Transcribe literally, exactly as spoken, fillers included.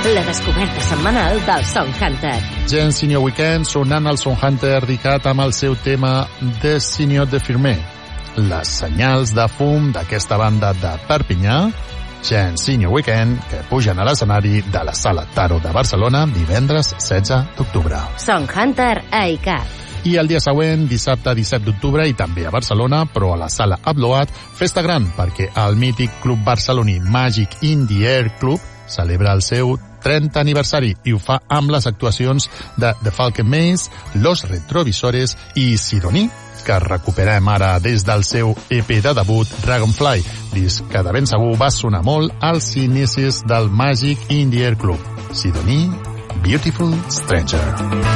la descoberta setmanal del Song Hunter. Gen Senior Weekend sonant al Song Hunter dedicat amb el seu tema de Senior de Firmer. Les senyals de fum d'aquesta banda de Perpinyà, Gen Senior Weekend, que pugen a l'escenari de la Sala Taro de Barcelona divendres setze d'octubre. Song Hunter a I C A T. I el dia següent, dissabte disset d'octubre, i també a Barcelona, però a la Sala Abloat, festa gran, perquè el mític club barceloní Magic in the Air Club celebra el seu trenta aniversari i ho fa amb les actuacions de The Falcon Maze, Los Retrovisores i Sidoní, que recuperem ara des del seu E P de debut Dragonfly, disc que de ben segur va sonar molt als inicis del Magic in the Air Club. Sidoní, Beautiful Stranger.